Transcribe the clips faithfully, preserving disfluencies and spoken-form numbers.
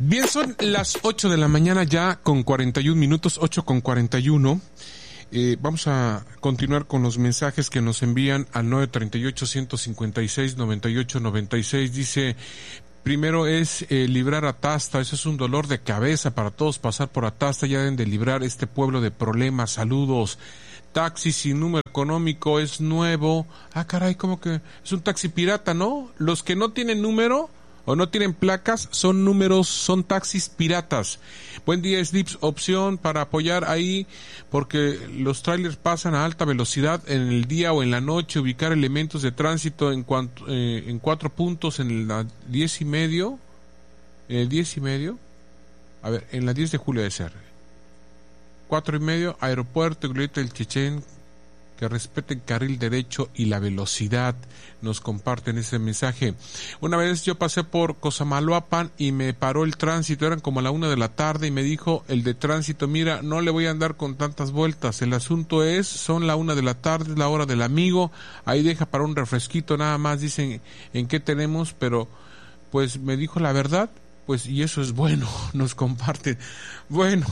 Bien, son las ocho de la mañana ya con cuarenta y un minutos, ocho con cuarenta y uno. Eh, vamos a continuar con los mensajes que nos envían al nueve treinta y ocho, ciento cincuenta y seis, noventa y ocho noventa y seis. Dice, primero es eh, librar Atasta. Eso es un dolor de cabeza para todos, pasar por Atasta. Ya deben de librar este pueblo de problemas. Saludos. Taxi sin número económico es nuevo. Ah, caray, como que es un taxi pirata, ¿no? Los que no tienen número o no tienen placas son números, son taxis piratas. Buen día, Slips, opción para apoyar ahí, porque los trailers pasan a alta velocidad en el día o en la noche. Ubicar elementos de tránsito en cuanto eh, en cuatro puntos, en la diez y medio, en el diez y medio, a ver, en la diez de julio de ser, cuatro y medio, aeropuerto, Glorieta del Chichén, que respeten carril derecho y la velocidad. Nos comparten ese mensaje. Una vez yo pasé por Cosamaloapan y me paró el tránsito, eran como a la una de la tarde, y me dijo el de tránsito, mira, no le voy a andar con tantas vueltas, el asunto es, son la una de la tarde, es la hora del amigo, ahí deja para un refresquito nada más, dicen en qué tenemos, pero pues me dijo la verdad, pues y eso es bueno, nos comparten. Bueno,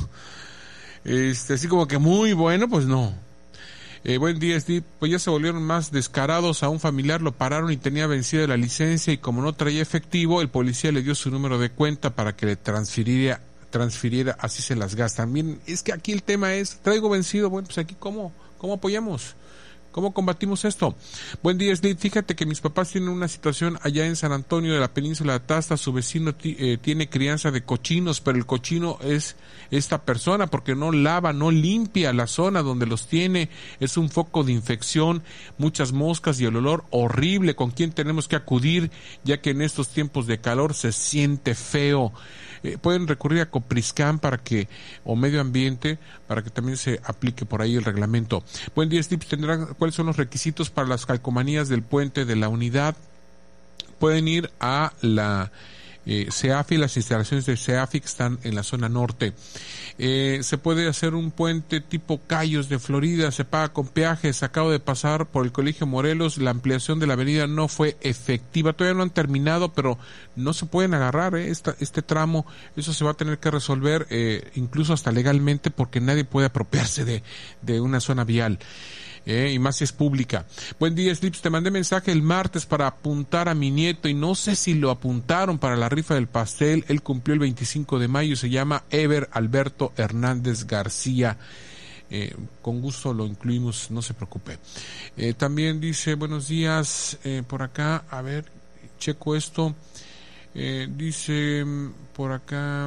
este, así como que muy bueno, pues no. Eh, buen día, Steve. Pues ya se volvieron más descarados. A un familiar lo pararon y tenía vencida la licencia, y como no traía efectivo, el policía le dio su número de cuenta para que le transfiriera, transfiriera, así se las gastan. Bien, es que aquí el tema es, traigo vencido, bueno, pues aquí cómo, cómo apoyamos, cómo combatimos esto. Buen día, Steve. Fíjate que mis papás tienen una situación allá en San Antonio de la península de Atasta. Su vecino t- eh, tiene crianza de cochinos, pero el cochino es esta persona porque no lava, no limpia la zona donde los tiene. Es un foco de infección, muchas moscas y el olor horrible. ¿Con quién tenemos que acudir? Ya que en estos tiempos de calor se siente feo. Eh, pueden recurrir a Copriscan para que, o Medio Ambiente, para que también se aplique por ahí el reglamento. Buen día, Steve. ¿Tendrán cuáles son los requisitos para las calcomanías del puente de la unidad? Pueden ir a la eh, CEAFI, las instalaciones de CEAFI que están en la zona norte. Eh, se puede hacer un puente tipo Cayos de Florida, se paga con peajes. Acabo de pasar por el Colegio Morelos, la ampliación de la avenida no fue efectiva, todavía no han terminado, pero no se pueden agarrar eh, esta, este tramo. Eso se va a tener que resolver eh, incluso hasta legalmente, porque nadie puede apropiarse de, de una zona vial. Eh, y más si es pública. Buen día, Slips, te mandé mensaje el martes para apuntar a mi nieto y no sé si lo apuntaron para la rifa del pastel. Él cumplió el veinticinco de mayo, se llama Ever Alberto Hernández García. Eh, con gusto lo incluimos, no se preocupe. Eh, también dice, buenos días, eh, por acá, a ver, checo esto. Eh, dice por acá,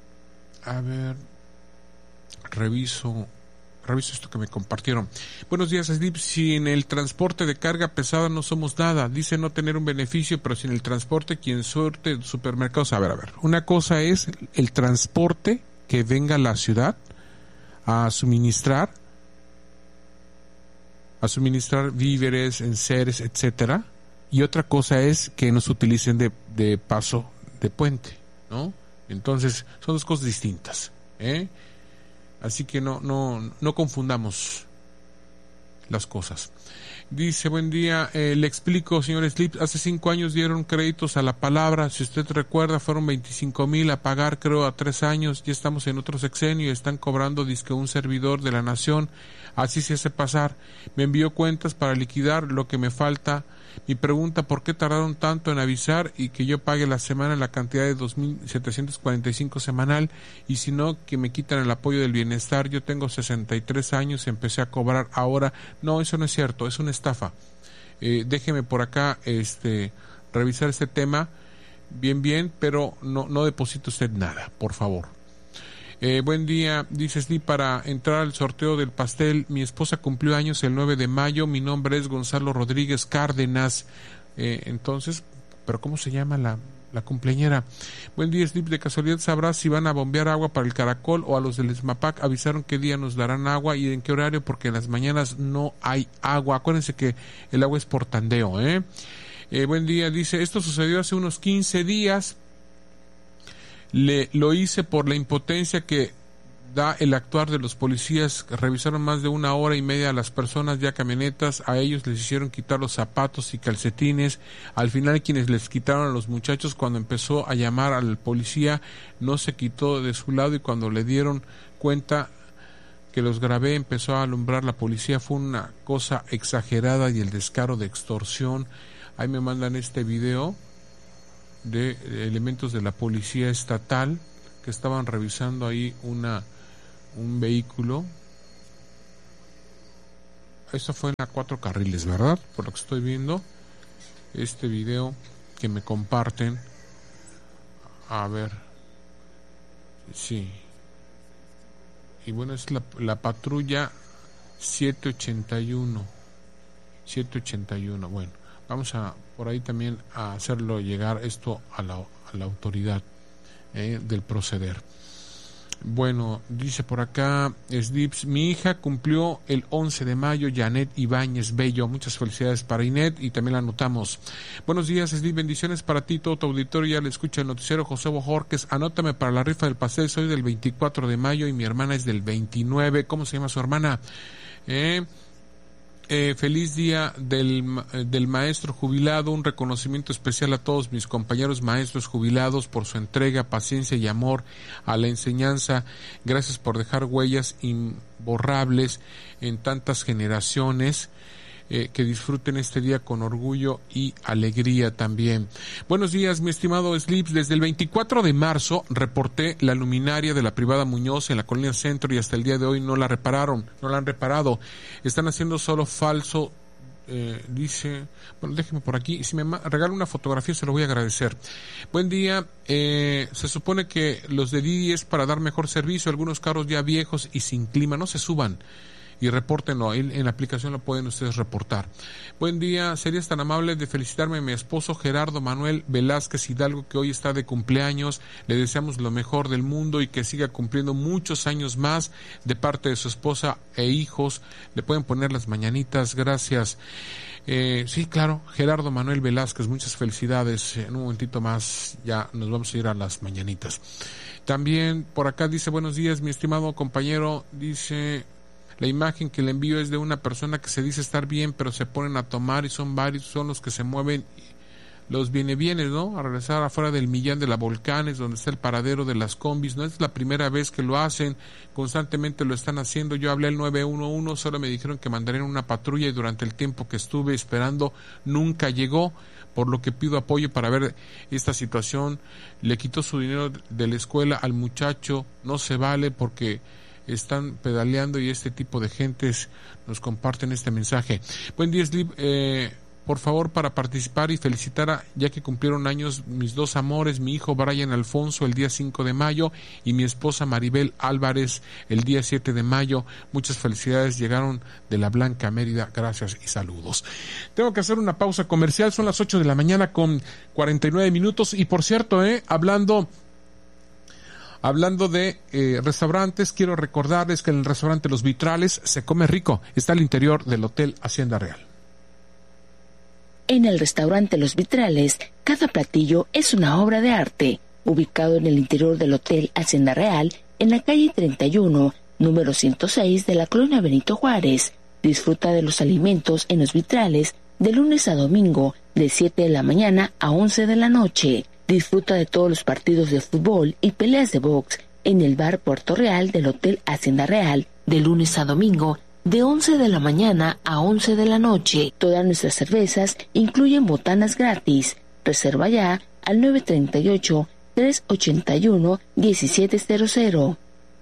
a ver, reviso Reviso esto que me compartieron. Buenos días, Slip. Sin el transporte de carga pesada no somos nada. Dice no tener un beneficio, pero sin el transporte, quien surte supermercados. A ver, a ver. Una cosa es el transporte que venga a la ciudad a suministrar, a suministrar víveres, enseres, etcétera. Y otra cosa es que nos utilicen de, de paso de puente, ¿no? Entonces, son dos cosas distintas, ¿eh? Así que no, no, no confundamos las cosas. Dice, buen día, eh, le explico, señor Slip, hace cinco años dieron créditos a la palabra, si usted recuerda, fueron veinticinco mil a pagar, creo, a tres años, ya estamos en otro sexenio y están cobrando, dizque un servidor de la nación, así se hace pasar. Me envió cuentas para liquidar lo que me falta. Mi pregunta, ¿por qué tardaron tanto en avisar y que yo pague la semana la cantidad de dos mil setecientos cuarenta y cinco semanal? Y si no, que me quitan el apoyo del bienestar. Yo tengo sesenta y tres años, empecé a cobrar ahora. No, eso no es cierto, es una estafa. Eh, déjeme por acá este revisar este tema bien, bien, pero no, no deposite usted nada, por favor. Eh, buen día, dice Sli, para entrar al sorteo del pastel, mi esposa cumplió años el nueve de mayo, mi nombre es Gonzalo Rodríguez Cárdenas, eh, entonces, pero ¿cómo se llama la, la cumpleañera? Buen día, Sli, de casualidad sabrás si van a bombear agua para el Caracol o a los del Esmapac, avisaron qué día nos darán agua y en qué horario, porque en las mañanas no hay agua, acuérdense que el agua es por tandeo, ¿eh? Eh, buen día, dice, esto sucedió hace unos quince días, Le, lo hice por la impotencia que da el actuar de los policías. Revisaron más de una hora y media a las personas ya camionetas, a ellos les hicieron quitar los zapatos y calcetines. Al final quienes les quitaron a los muchachos, cuando empezó a llamar al policía, no se quitó de su lado, y cuando le dieron cuenta que los grabé, empezó a alumbrar la policía. Fue una cosa exagerada y el descaro de extorsión. Ahí me mandan este video de elementos de la policía estatal que estaban revisando ahí una un vehículo. Eso fue en la Cuatro Carriles, ¿verdad? Por lo que estoy viendo este video que me comparten. A ver, sí. Y bueno, es la, la patrulla siete ochenta y uno. siete ochenta y uno. Bueno, vamos a por ahí también a hacerlo llegar esto a la, a la autoridad eh, del proceder. Bueno, dice por acá Slips, mi hija cumplió el once de mayo, Janet Ibáñez Bello. Muchas felicidades para Inet, y también la anotamos. Buenos días, Slips, bendiciones para ti, todo tu auditorio. Ya le escucha el noticiero José Bojorques. Anótame para la rifa del pastel, soy del veinticuatro de mayo y mi hermana es del veintinueve. ¿Cómo se llama su hermana? Eh... Eh, feliz día del, del maestro jubilado, un reconocimiento especial a todos mis compañeros maestros jubilados por su entrega, paciencia y amor a la enseñanza. Gracias por dejar huellas imborrables en tantas generaciones. Eh, que disfruten este día con orgullo y alegría también. Buenos días, mi estimado Slips. Desde el veinticuatro de marzo reporté la luminaria de la privada Muñoz en la Colonia Centro y hasta el día de hoy no la repararon, no la han reparado. Están haciendo solo falso, eh, dice, bueno, déjeme por aquí, si me regala una fotografía se lo voy a agradecer. Buen día, eh, se supone que los de Didi es para dar mejor servicio, algunos carros ya viejos y sin clima, no se suban y repórtenlo, ahí en la aplicación lo pueden ustedes reportar. Buen día, serías tan amable de felicitarme a mi esposo Gerardo Manuel Velázquez Hidalgo, que hoy está de cumpleaños. Le deseamos lo mejor del mundo y que siga cumpliendo muchos años más de parte de su esposa e hijos. Le pueden poner las mañanitas, gracias. Eh, sí, claro, Gerardo Manuel Velázquez, muchas felicidades. En un momentito más ya nos vamos a ir a las mañanitas. También por acá dice, buenos días, mi estimado compañero, dice... La imagen que le envío es de una persona que se dice estar bien, pero se ponen a tomar y son varios, son los que se mueven, los viene bienes, ¿no? A regresar afuera del Millán de la Volcanes, donde está el paradero de las combis. No es la primera vez que lo hacen, constantemente lo están haciendo. Yo hablé al nueve uno uno, solo me dijeron que mandarían una patrulla y durante el tiempo que estuve esperando nunca llegó, por lo que pido apoyo para ver esta situación. Le quitó su dinero de la escuela al muchacho, no se vale porque... están pedaleando y este tipo de gentes nos comparten este mensaje. Buen día, Slip. Eh, por favor, para participar y felicitar a, ya que cumplieron años mis dos amores, mi hijo Brian Alfonso el día cinco de mayo y mi esposa Maribel Álvarez el día siete de mayo. Muchas felicidades, llegaron de la Blanca Mérida. Gracias y saludos. Tengo que hacer una pausa comercial, son las ocho de la mañana con cuarenta y nueve minutos y por cierto, eh, hablando... Hablando de eh, restaurantes, quiero recordarles que en el restaurante Los Vitrales se come rico. Está al interior del Hotel Hacienda Real. En el restaurante Los Vitrales, cada platillo es una obra de arte. Ubicado en el interior del Hotel Hacienda Real, en la calle treinta y uno, número ciento seis de la colonia Benito Juárez. Disfruta de los alimentos en Los Vitrales de lunes a domingo, de siete de la mañana a once de la noche. Disfruta de todos los partidos de fútbol y peleas de box en el bar Puerto Real del Hotel Hacienda Real, de lunes a domingo, de once de la mañana a once de la noche. Todas nuestras cervezas incluyen botanas gratis. Reserva ya al nueve tres ocho, tres ocho uno, uno siete cero cero.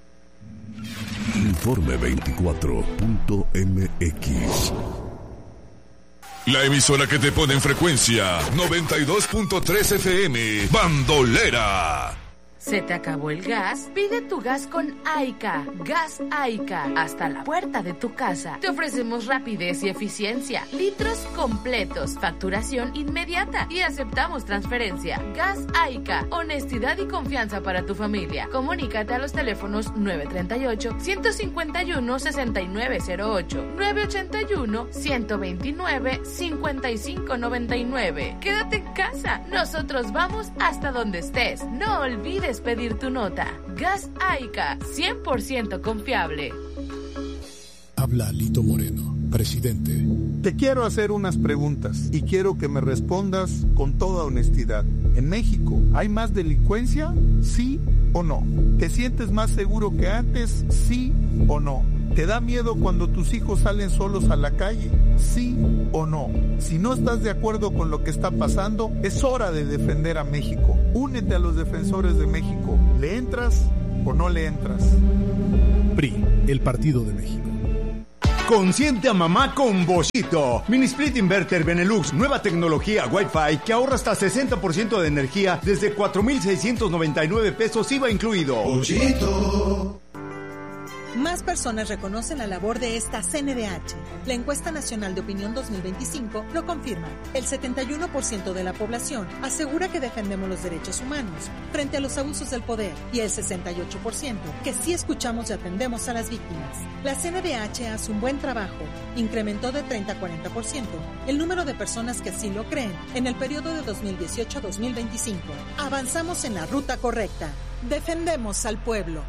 Informe veinticuatro punto m x. La emisora que te pone en frecuencia noventa y dos punto tres F M, Bandolera. ¿Se te acabó el gas? Pide tu gas con Aica. Gas Aica. Hasta la puerta de tu casa. Te ofrecemos rapidez y eficiencia. Litros completos. Facturación inmediata. Y aceptamos transferencia. Gas Aica. Honestidad y confianza para tu familia. Comunícate a los teléfonos nueve tres ocho, uno cinco uno, seis nueve cero ocho, nueve ocho uno, uno dos nueve, cinco cinco nueve nueve. Quédate en casa. Nosotros vamos hasta donde estés. No olvides puedes pedir tu nota. Gas Aica, cien por ciento confiable. Habla Lito Moreno, presidente. Te quiero hacer unas preguntas y quiero que me respondas con toda honestidad. ¿En México hay más delincuencia? ¿Sí o no? ¿Te sientes más seguro que antes? ¿Sí o no? ¿Te da miedo cuando tus hijos salen solos a la calle? ¿Sí o no? Si no estás de acuerdo con lo que está pasando, es hora de defender a México. Únete a los defensores de México. ¿Le entras o no le entras? P R I, el Partido de México. Consiente a mamá con Boschito. Mini Split Inverter Benelux, nueva tecnología Wi-Fi que ahorra hasta sesenta por ciento de energía desde cuatro mil seiscientos noventa y nueve pesos I V A incluido. Boschito. Más personas reconocen la labor de esta C N D H. La encuesta nacional de opinión dos mil veinticinco lo confirma. El setenta y uno por ciento de la población asegura que defendemos los derechos humanos frente a los abusos del poder y el sesenta y ocho por ciento que sí escuchamos y atendemos a las víctimas. La C N D H hace un buen trabajo. Incrementó de treinta a cuarenta por ciento el número de personas que así lo creen en el periodo de dos mil dieciocho a dos mil veinticinco. Avanzamos en la ruta correcta. Defendemos al pueblo.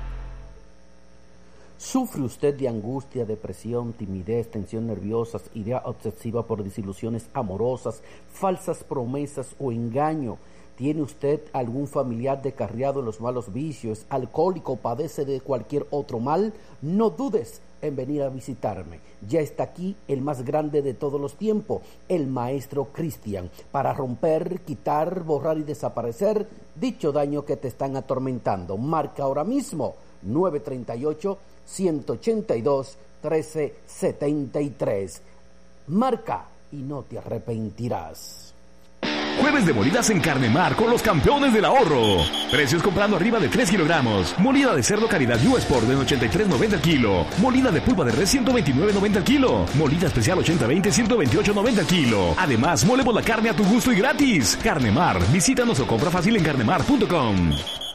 ¿Sufre usted de angustia, depresión, timidez, tensión nerviosa, idea obsesiva por desilusiones amorosas, falsas promesas o engaño? ¿Tiene usted algún familiar descarriado en los malos vicios, alcohólico o padece de cualquier otro mal? No dudes en venir a visitarme. Ya está aquí el más grande de todos los tiempos, el Maestro Cristian, para romper, quitar, borrar y desaparecer dicho daño que te están atormentando. Marca ahora mismo nueve treinta y ocho, ciento ochenta y dos, trece setenta y tres. Marca y no te arrepentirás. Jueves de molidas en Carnemar con los campeones del ahorro. Precios comprando arriba de tres kilogramos. Molida de cerdo calidad U Sport en ochenta y tres noventa el kilo. Molida de pulpa de res ciento veintinueve noventa el kilo. Molida especial ochenta veinte ciento veintiocho noventa el kilo. Además, molemos la carne a tu gusto y gratis. Carnemar, visítanos o compra fácil en carnemar punto com.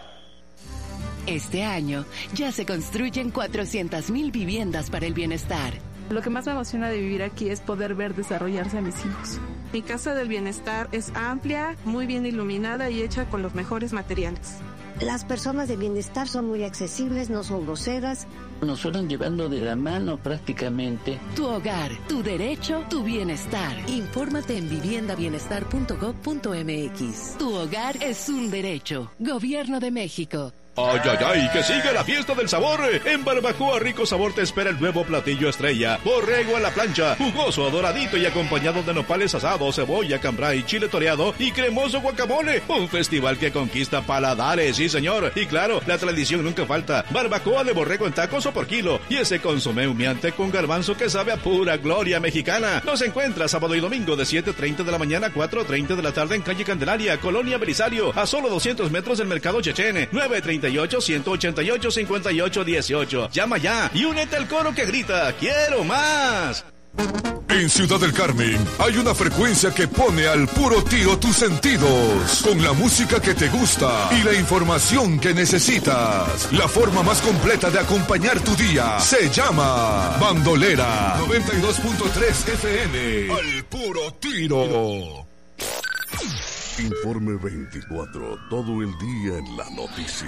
Este año ya se construyen cuatrocientas mil viviendas para el bienestar. Lo que más me emociona de vivir aquí es poder ver desarrollarse a mis hijos. Mi casa del bienestar es amplia, muy bien iluminada y hecha con los mejores materiales. Las personas de bienestar son muy accesibles, no son groseras. Nos fueron llevando de la mano prácticamente. Tu hogar, tu derecho, tu bienestar. Infórmate en vivienda bienestar punto gob punto eme equis. Tu hogar es un derecho. Gobierno de México. ¡Ay, ay, ay! ¡Que sigue la fiesta del sabor! En Barbacoa Rico Sabor te espera el nuevo platillo estrella. Borrego a la plancha, jugoso, doradito y acompañado de nopales asados, cebolla, cambray, chile toreado y cremoso guacamole. Un festival que conquista paladares, sí señor. Y claro, la tradición nunca falta. Barbacoa de borrego en tacos o por kilo. Y ese consomé humeante con garbanzo que sabe a pura gloria mexicana. Nos encuentra sábado y domingo de siete treinta de la mañana a cuatro treinta de la tarde en calle Candelaria, Colonia Belisario, a solo doscientos metros del Mercado Chechen. nueve treinta y ocho, ciento ochenta y ocho, cincuenta y ocho dieciocho. Llama ya y únete al coro que grita ¡Quiero más! En Ciudad del Carmen hay una frecuencia que pone al puro tiro tus sentidos, con la música que te gusta y la información que necesitas. La forma más completa de acompañar tu día se llama Bandolera noventa y dos punto tres F M. Al puro tiro. Informe veinticuatro, todo el día en la noticia.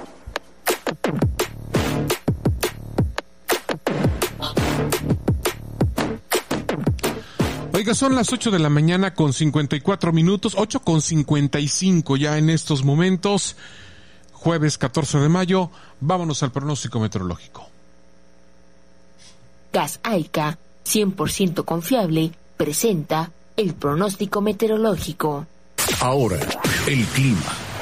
Oiga, son las ocho de la mañana con cincuenta y cuatro minutos, ocho con cincuenta y cinco ya en estos momentos, jueves catorce de mayo. Vámonos al pronóstico meteorológico. Gas Aica, cien por ciento confiable, presenta el pronóstico meteorológico. Ahora, el clima.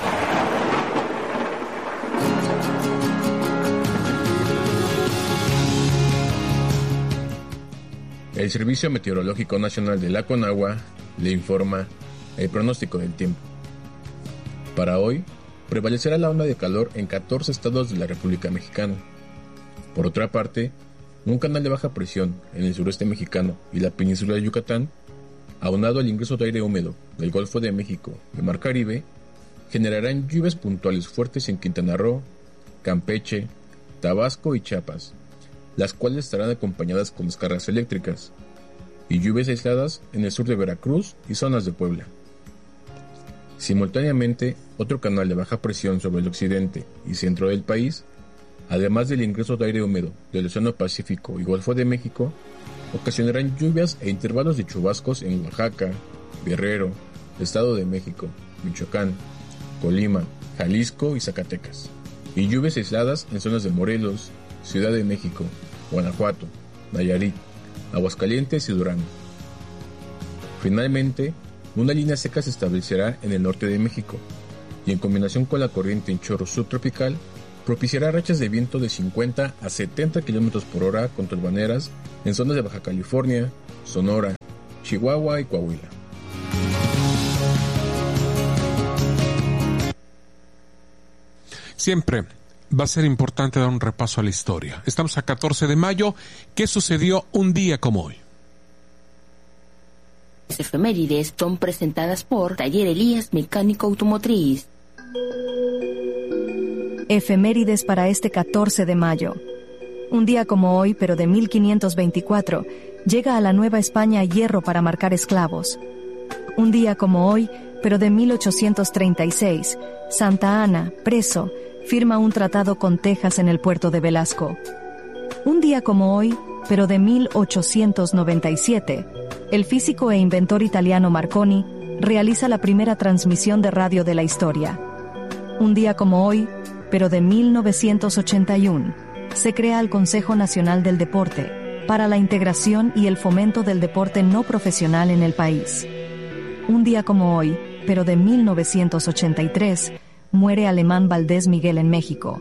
El Servicio Meteorológico Nacional de la Conagua le informa el pronóstico del tiempo. Para hoy, prevalecerá la onda de calor en catorce estados de la República Mexicana. Por otra parte, un canal de baja presión en el sureste mexicano y la península de Yucatán, aunado al ingreso de aire húmedo del Golfo de México y Mar Caribe, generarán lluvias puntuales fuertes en Quintana Roo, Campeche, Tabasco y Chiapas, las cuales estarán acompañadas con descargas eléctricas, y lluvias aisladas en el sur de Veracruz y zonas de Puebla. Simultáneamente, otro canal de baja presión sobre el occidente y centro del país, además del ingreso de aire húmedo del Océano Pacífico y Golfo de México, ocasionarán lluvias e intervalos de chubascos en Oaxaca, Guerrero, Estado de México, Michoacán, Colima, Jalisco y Zacatecas, y lluvias aisladas en zonas de Morelos, Ciudad de México, Guanajuato, Nayarit, Aguascalientes y Durango. Finalmente, una línea seca se establecerá en el norte de México, y en combinación con la corriente en chorro subtropical, propiciará rachas de viento de cincuenta a setenta kilómetros por hora con turbaneras en zonas de Baja California, Sonora, Chihuahua y Coahuila. Siempre va a ser importante dar un repaso a la historia. Estamos a catorce de mayo. ¿Qué sucedió un día como hoy? Las efemérides son presentadas por Taller Elías Mecánico Automotriz. Efemérides para este catorce de mayo. Un día como hoy, pero de mil quinientos veinticuatro, llega a la Nueva España hierro para marcar esclavos. Un día como hoy, pero de mil ochocientos treinta y seis, Santa Ana, preso, firma un tratado con Texas en el puerto de Velasco. Un día como hoy, pero de mil ochocientos noventa y siete, el físico e inventor italiano Marconi realiza la primera transmisión de radio de la historia. Un día como hoy, pero de mil novecientos ochenta y uno, se crea el Consejo Nacional del Deporte para la integración y el fomento del deporte no profesional en el país. Un día como hoy, pero de mil novecientos ochenta y tres, muere Alemán Valdés Miguel en México.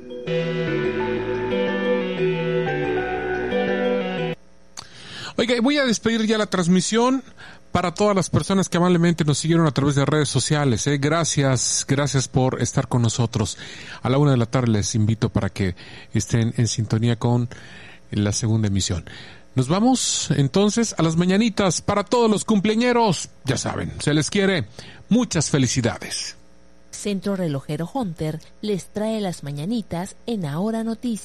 Oiga, voy a despedir ya la transmisión para todas las personas que amablemente nos siguieron a través de redes sociales. ¿eh? Gracias, gracias por estar con nosotros. A la una de la tarde les invito para que estén en sintonía con la segunda emisión. Nos vamos entonces a las mañanitas para todos los cumpleañeros. Ya saben, se les quiere. Muchas felicidades. Centro Relojero Hunter les trae las mañanitas en Ahora Noticias.